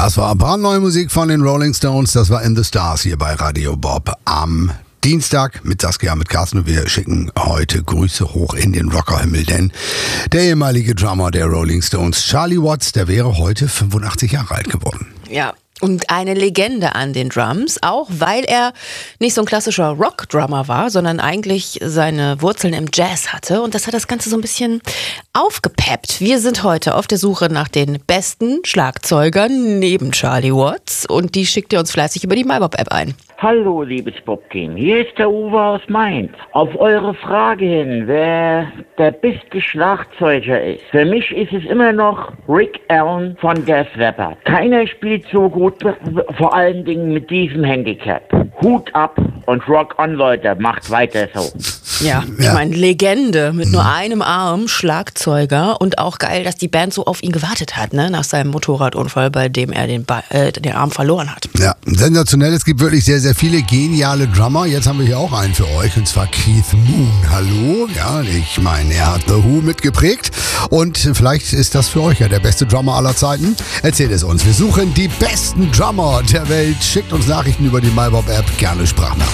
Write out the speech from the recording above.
Das war brandneue Musik von den Rolling Stones. Das war In the Stars hier bei Radio Bob am Dienstag mit Saskia, mit Carsten. Und wir schicken heute Grüße hoch in den Rockerhimmel, denn der ehemalige Drummer der Rolling Stones, Charlie Watts, der wäre heute 85 Jahre alt geworden. Ja. Und eine Legende an den Drums, auch weil er nicht so ein klassischer Rock-Drummer war, sondern eigentlich seine Wurzeln im Jazz hatte. Und das hat das Ganze so ein bisschen aufgepeppt. Wir sind heute auf der Suche nach den besten Schlagzeugern neben Charlie Watts. Und die schickt ihr uns fleißig über die MyBob-App ein. Hallo, liebes Bob-Team. Hier ist der Uwe aus Mainz. Auf eure Frage hin, wer der beste Schlagzeuger ist. Für mich ist es immer noch Rick Allen von Def Leppard. Keiner spielt so gut, vor allen Dingen mit diesem Handicap. Hut ab und Rock on, Leute. Macht weiter so. Ja, ich meine, Legende mit nur einem Arm, Schlagzeuger, und auch geil, dass die Band so auf ihn gewartet hat, ne, nach seinem Motorradunfall, bei dem er den Arm verloren hat. Ja, sensationell. Es gibt wirklich sehr, sehr viele geniale Drummer. Jetzt haben wir hier auch einen für euch, und zwar Keith Moon. Hallo? Ja, ich meine, er hat The Who mitgeprägt und vielleicht ist das für euch ja der beste Drummer aller Zeiten. Erzählt es uns. Wir suchen die besten Drummer der Welt. Schickt uns Nachrichten über die MyBob-App, gerne Sprachnachrichten.